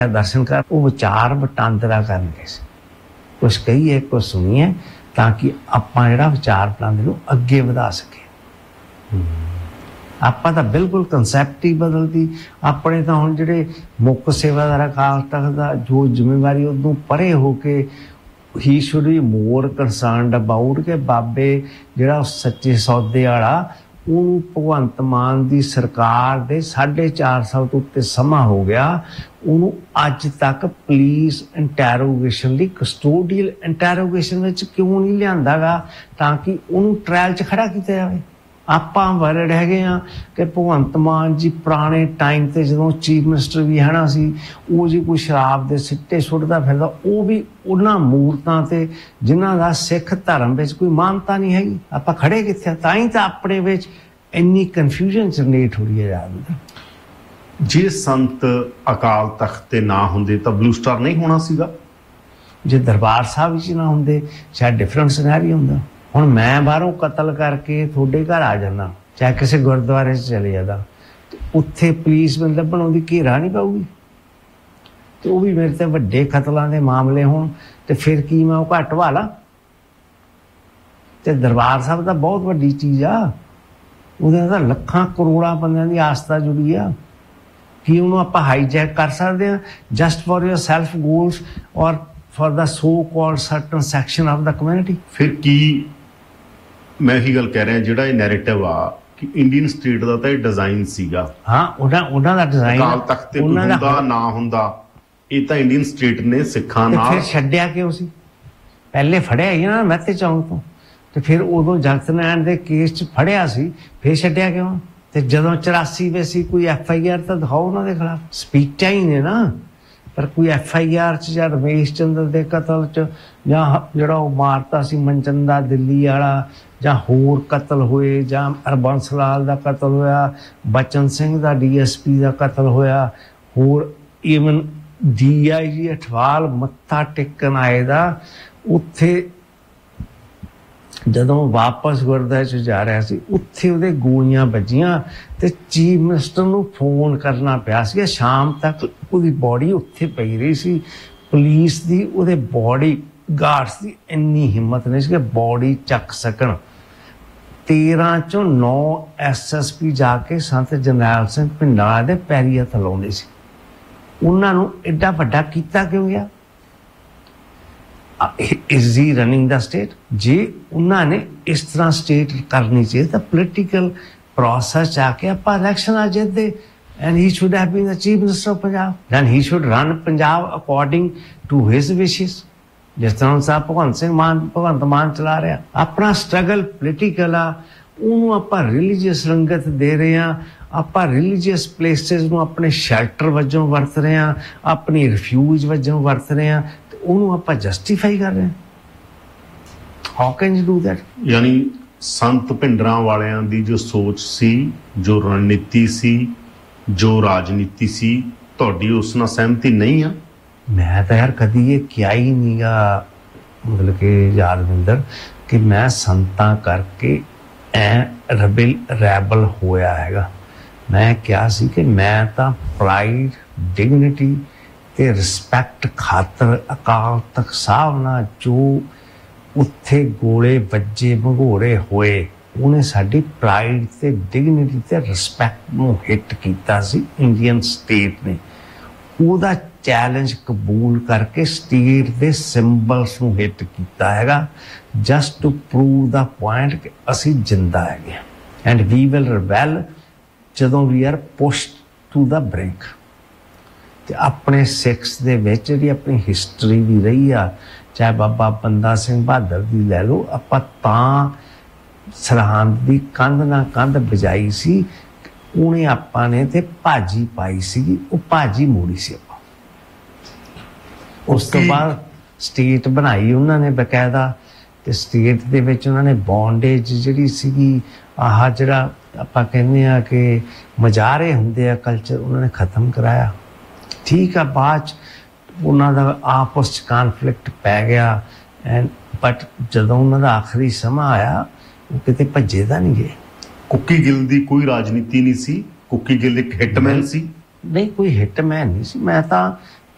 ਦਰਸ਼ਨ ਕਰ ਉਹ ਵਿਚਾਰ ਵਟਾਂਦਰਾ ਕਰਨਗੇ ਸੀ, ਕੁਛ ਕਹੀਏ ਕੁਛ ਸੁਣੀਏ ਤਾਂ ਕਿ ਆਪਾਂ ਜਿਹੜਾ ਵਿਚਾਰ ਵਟਾਂਦਰੇ ਨੂੰ ਅੱਗੇ ਵਧਾ ਸਕੀਏ। ਆਪਾਂ ਤਾਂ ਬਿਲਕੁਲ ਕਨਸੈਪਟ ਹੀ ਬਦਲਦੀ। ਆਪਣੇ ਤਾਂ ਹੁਣ ਜਿਹੜੇ ਮੁੱਖ ਸੇਵਾਦਾਰ ਅਕਾਲ ਤਖ਼ਤ ਦਾ ਜੋ ਜ਼ਿੰਮੇਵਾਰੀ ਉਦੋਂ ਪਰੇ ਹੋ ਕੇ ਹੀ should be more concerned about ਕਿ ਬਾਬੇ ਜਿਹੜਾ ਸੱਚੇ ਸੌਦੇ ਵਾਲਾ ਉਹਨੂੰ ਭਗਵੰਤ ਮਾਨ ਦੀ ਸਰਕਾਰ ਦੇ 4.5 ਸਾਲ ਤੋਂ ਉੱਤੇ ਸਮਾਂ ਹੋ ਗਿਆ, ਉਹਨੂੰ ਅੱਜ ਤੱਕ ਪੁਲਿਸ ਇੰਟੈਰੋਗੇਸ਼ਨ ਲਈ ਕਸਟੋਡੀਅਲ ਇੰਟੈਰੋਗੇਸ਼ਨ ਵਿੱਚ ਕਿਉਂ ਨਹੀਂ ਲਿਆਂਦਾ ਗਾ ਤਾਂ ਕਿ ਉਹਨੂੰ ਟ੍ਰਾਇਲ 'ਚ ਖੜਾ ਕੀਤਾ ਜਾਵੇ। ਆਪਾਂ ਵਰਡ ਹੈਗੇ ਆ ਕਿ ਭਗਵੰਤ ਮਾਨ ਜੀ ਪੁਰਾਣੇ ਟਾਈਮ ਤੇ ਜਦੋਂ ਚੀਫ ਮਿਨਿਸਟਰ ਵੀ ਹੈ ਨਾ ਸੀ, ਉਹ ਜੀ ਕੋਈ ਸ਼ਰਾਬ ਦੇ ਸਿੱਟੇ ਸੁੱਟਦਾ ਫਿਰਦਾ, ਉਹ ਵੀ ਉਹਨਾਂ ਮੂਰਤਾਂ ਤੇ ਜਿਨ੍ਹਾਂ ਦਾ ਸਿੱਖ ਧਰਮ ਵਿੱਚ ਕੋਈ ਮਾਨਤਾ ਨਹੀਂ ਹੈਗੀ, ਆਪਾਂ ਖੜੇ ਕਿੱਥੇ? ਤਾਂ ਹੀ ਤਾਂ ਆਪਣੇ ਵਿੱਚ ਇੰਨੀ ਕਨਫਿਊਜ਼ਨ ਜਨਰੇਟ ਹੋ ਰਹੀ ਹੈ ਯਾਰ। ਜੇ ਸੰਤ ਅਕਾਲ ਤਖ਼ਤ ਤੇ ਨਾ ਹੁੰਦੇ ਤਾਂ ਬਲੂ ਸਟਾਰ ਨਹੀਂ ਹੋਣਾ ਸੀਗਾ। ਜੇ ਦਰਬਾਰ ਸਾਹਿਬ ਵਿੱਚ ਨਾ ਹੁੰਦੇ ਸ਼ਾਇਦ ਡਿਫਰੈਂਟ ਸਿਨੈਰੀਓ ਹੁੰਦਾ। ਹੁਣ ਮੈਂ ਬਾਹਰੋਂ ਕਤਲ ਕਰਕੇ ਤੁਹਾਡੇ ਘਰ ਆ ਜਾਂਦਾ, ਚਾਹੇ ਕਿਸੇ ਗੁਰਦੁਆਰੇ 'ਚ ਚਲੇ ਜਾਂਦਾ, ਉੱਥੇ ਪੁਲਿਸ ਮੈਨੂੰ ਲੱਭਣ ਉਹਦੀ ਘੇਰਾ ਨਹੀਂ ਪਾਊਗੀ, ਤੇ ਉਹ ਵੀ ਮੇਰੇ ਤੇ ਵੱਡੇ ਕਤਲਾਂ ਦੇ ਮਾਮਲੇ ਹੋਣ ਤੇ ਫਿਰ ਕੀ ਮੈਂ ਉਹ ਘੱਟ ਵਾਲਾ? ਤੇ ਦਰਬਾਰ ਸਾਹਿਬ ਤਾਂ ਬਹੁਤ ਵੱਡੀ ਚੀਜ਼ ਆ, ਉਹਦੇ ਨਾਲ ਲੱਖਾਂ ਕਰੋੜਾਂ ਬੰਦਿਆਂ ਦੀ ਆਸਥਾ ਜੁੜੀ ਆ। ਕੀ ਉਹਨੂੰ ਆਪਾਂ ਹਾਈਜੈਕ ਕਰ ਸਕਦੇ ਹਾਂ just for your self goals ਔਰ for the so called certain section of the community? ਫਿਰ ਕੀ ਮੈਂ ਇਹੀ ਗੱਲ ਕਹਿ ਰਿਹਾ, ਜਿਹੜਾ ਇਹ ਨੈਰੇਟਿਵ ਆ ਕਿ ਇੰਡੀਅਨ ਸਟੇਟ ਦਾ ਤਾਂ ਇਹ ਡਿਜ਼ਾਈਨ ਸੀਗਾ। ਹਾਂ, ਉਹਨਾਂ ਦਾ ਡਿਜ਼ਾਈਨ ਅਕਾਲ ਤਖ਼ਤ ਤੇ ਹੁੰਦਾ ਨਾ ਹੁੰਦਾ, ਇਹ ਤਾਂ ਇੰਡੀਅਨ ਸਟੇਟ ਨੇ ਸਿੱਖਾਂ ਨਾਲ ਫਿਰ ਛੱਡਿਆ ਕਿਉਂ ਸੀ? ਪਹਿਲੇ ਫੜਿਆ ਹੀ ਨਾ ਮਹਿਤੇ ਚੌਂਕ ਤੋਂ, ਤੇ ਫਿਰ ਉਦੋਂ ਜਗਤ ਨਾਰਾਇਣ ਦੇ ਕੇਸ 'ਚ ਫੜਿਆ ਸੀ, ਫਿਰ ਛੱਡਿਆ ਕਿਉਂ? ਤੇ ਜਦੋਂ 84 ਵਿੱਚ ਸੀ ਕੋਈ FIR ਤਾਂ ਦਿਖਾਓ ਉਹਨਾਂ ਦੇ ਖਿਲਾਫ। ਸਪੀਚਾਂ ਹੀ ਨੇ ਨਾ, ਪਰ ਕੋਈ FIR 'ਚ ਜਾਂ ਰਮੇਸ਼ ਚੰਦਰ ਦੇ ਕਤਲ 'ਚ ਜਾਂ ਜਿਹੜਾ ਉਹ ਮਾਰਤਾ ਸੀ ਮਨਚੰਦਾ ਦਿੱਲੀ ਵਾਲਾ, ਜਾਂ ਹੋਰ ਕਤਲ ਹੋਏ, ਜਾਂ ਹਰਬੰਸ ਲਾਲ ਦਾ ਕਤਲ ਹੋਇਆ, ਬਚਨ ਸਿੰਘ ਦਾ DSP ਦਾ ਕਤਲ ਹੋਇਆ, ਹੋਰ ਈਵਨ DIG ਅਠਵਾਲ ਮੱਥਾ ਟੇਕਣ ਆਏ ਦਾ ਉੱਥੇ ਜਦੋਂ ਵਾਪਸ ਗੁਰਦੁਆਰੇ 'ਚ ਜਾ ਰਿਹਾ ਸੀ, ਉੱਥੇ ਉਹਦੇ ਗੋਲੀਆਂ ਵੱਜੀਆਂ ਤੇ ਚੀਫ ਮਿਨਿਸਟਰ ਨੂੰ ਫੋਨ ਕਰਨਾ ਪਿਆ ਸੀ। ਸ਼ਾਮ ਤੱਕ ਉਹਦੀ ਬੋਡੀ ਉੱਥੇ ਪਈ ਰਹੀ ਸੀ। ਪੁਲਿਸ ਦੀ ਉਹਦੇ ਬੋਡੀ ਗਾਰਡਸ ਦੀ ਇੰਨੀ ਹਿੰਮਤ ਨਹੀਂ ਸੀ ਕਿ ਬੋਡੀ ਚੱਕ ਸਕਣ। 13 ਚੋਂ 9 SSP ਜਾ ਕੇ ਸੰਤ ਜਰਨੈਲ ਸਿੰਘ ਭਿੰਡਰਾਂ ਦੇ ਪੈਰੀ ਹੱਥ ਲਾਉਂਦੇ ਸੀ। ਉਹਨਾਂ ਨੂੰ ਐਡਾ ਵੱਡਾ ਕੀਤਾ ਕਿਉਂ ਗਿਆ? Is he running the state? ਜੇ ਉਹਨਾਂ ਨੇ ਇਸ ਤਰ੍ਹਾਂ ਸਟੇਟ ਕਰਨੀ ਚਾਹੀਦੀ ਤਾਂ ਪੋਲੀਟੀਕਲ ਪ੍ਰੋਸੈਸ 'ਚ ਆ ਕੇ ਆਪਾਂ ਇਲੈਕਸ਼ਨ ਆ ਜਿੱਤਦੇ, and he should have been the chief minister of Punjab. Then he should run Punjab according to his wishes. ਜਿਸ ਤਰ੍ਹਾਂ ਸਾਹਿਬ ਭਗਵੰਤ ਮਾਨ ਚਲਾ ਰਿਹਾ ਆਪਣਾ ਸਟਰਗਲ ਪੋਲੀਟੀਕਲ ਆ, ਉਹਨੂੰ ਆਪਾਂ ਰਿਲੀਜੀਅਸ ਰੰਗਤ ਦੇ ਰਹੇ ਹਾਂ, ਆਪਾਂ ਰਿਲੀਜੀਅਸ ਪਲੇਸਿਸ ਨੂੰ ਆਪਣੇ ਸ਼ੈਲਟਰ ਵਜੋਂ ਵਰਤ ਰਹੇ ਹਾਂ, ਆਪਣੀ ਰਿਫਿਊਜ ਵਜੋਂ ਵਰਤ ਰਹੇ ਹਾਂ, ਉਹਨੂੰ ਆਪਾਂ ਜਸਟੀਫਾਈ ਕਰ ਰਹੇ ਹਾਂ। How can you do that? ਯਾਨੀ ਸੰਤ ਭਿੰਡਰਾਂ ਵਾਲਿਆਂ ਦੀ ਜੋ ਸੋਚ ਸੀ, ਜੋ ਰਣਨੀਤੀ ਸੀ, ਜੋ ਰਾਜਨੀਤੀ ਸੀ, ਤੁਹਾਡੀ ਉਸ ਨਾਲ ਸਹਿਮਤੀ ਨਹੀਂ ਆ? ਮੈਂ ਤਾਂ ਯਾਰ ਕਦੀ ਇਹ ਕਿਹਾ ਹੀ ਨਹੀਂਗਾ, ਮਤਲਬ ਕਿ ਯਾਦਵਿੰਦਰ, ਕਿ ਮੈਂ ਸੰਤਾਂ ਕਰਕੇ ਰੈਬਲ ਹੋਇਆ ਹੈਗਾ। ਮੈਂ ਕਿਹਾ ਸੀ ਕਿ ਮੈਂ ਤਾਂ ਪ੍ਰਾਈਡ, ਡਿਗਨਿਟੀ ਤੇ ਰਿਸਪੈਕਟ ਖਾਤਰ ਅਕਾਲ ਤਖ਼ਤ ਸਾਹਿਬ ਨਾਲ ਜੋ ਉੱਥੇ ਗੋਲੇ ਵੱਜੇ ਭੰਗੋੜੇ ਹੋਏ, ਉਹਨੇ ਸਾਡੀ ਪ੍ਰਾਈਡ ਤੇ ਡਿਗਨਿਟੀ ਤੇ ਰਿਸਪੈਕਟ ਨੂੰ ਹਿੱਟ ਕੀਤਾ ਸੀ। ਇੰਡੀਅਨ ਸਟੇਟ ਨੇ ਉਹਦਾ ਚੈਲੰਜ ਕਬੂਲ ਕਰਕੇ ਸਟੇਟ ਦੇ ਸਿੰਬਲਸ ਨੂੰ ਹਿੱਟ ਕੀਤਾ ਹੈਗਾ, just to prove the point ਕਿ ਅਸੀਂ ਜਿੰਦਾ ਹੈਗੇ ਐਂਡ ਵੀ ਵਿਲ ਰਿਬੈਲ ਜਦੋਂ ਵੀ ਆਰ ਪੁਸ਼ਡ ਟੂ ਦਾ ਬ੍ਰਿੰਕ। ਤੇ ਆਪਣੇ ਸਿੱਖਸ ਦੇ ਵਿੱਚ ਜਿਹੜੀ ਆਪਣੀ ਹਿਸਟਰੀ ਵੀ ਰਹੀ ਆ, ਚਾਹੇ ਬਾਬਾ ਬੰਦਾ ਸਿੰਘ ਬਹਾਦਰ ਦੀ ਲੈ ਲਓ, ਆਪਾਂ ਤਾਂ ਸਰਹੰਦ ਦੀ ਕੰਧ ਨਾਲ ਕੰਧ ਵਜਾਈ ਸੀ, ਉਹਨੇ ਆਪਾਂ ਨੇ ਤੇ ਭਾਜੀ ਪਾਈ ਸੀਗੀ, ਉਹ ਭਾਜੀ ਮੋੜੀ ਸੀ ਆਪਾਂ। ਉਸ ਤੋਂ ਬਾਅਦ ਸਟੇਟ ਬਣਾਈ ਉਹਨਾਂ ਨੇ ਬਕਾਇਦਾ, ਤੇ ਸਟੇਟ ਦੇ ਵਿੱਚ ਉਹਨਾਂ ਨੇ ਬੌਂਡੇਜ ਜਿਹੜੀ ਸੀਗੀ, ਆਹ ਜਿਹੜਾ ਆਪਾਂ ਕਹਿੰਦੇ ਆ ਕਿ ਮਜ਼ਾਰੇ ਹੁੰਦੇ ਆ ਕਲਚਰ, ਉਹਨਾਂ ਨੇ ਖ਼ਤਮ ਕਰਾਇਆ। ਠੀਕ ਆ, ਬਾਅਦ 'ਚ ਉਹਨਾਂ ਦਾ ਆਪਸ 'ਚ ਕਾਨਫਲਿਕਟ ਪੈ ਗਿਆ, ਬਟ ਜਦੋਂ ਉਹਨਾਂ ਦਾ ਆਖਰੀ ਸਮਾਂ ਆਇਆ ਉਹ ਕਿਤੇ ਭੱਜੇ ਤਾਂ ਨਹੀਂ ਗਏ। ਕੁੱਕੀ ਗਿੱਲ ਦੀ ਕੋਈ ਰਾਜਨੀਤੀ ਨਹੀਂ ਸੀ, ਕੁੱਕੀ ਗਿੱਲ ਇੱਕ ਹਿੱਟਮੈਨ ਸੀ। ਨਹੀਂ, ਕੋਈ ਹਿੱਟਮੈਨ ਨਹੀਂ ਸੀ। ਮੈਂ ਤਾਂ